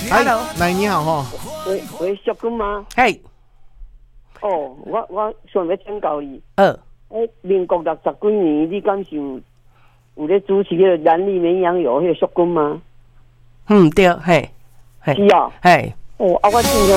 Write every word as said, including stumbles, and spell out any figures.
，Hello， 来你好哈。 喂喂，淑君吗？ 嘿， 哦，我我想要请教你。 呃， 诶，民国六十几年，你敢是有有咧主持个蓝绿绵羊有迄个淑君吗？ 嗯，对，嘿，嘿， 是啊。 嘿， 哦，啊，我真想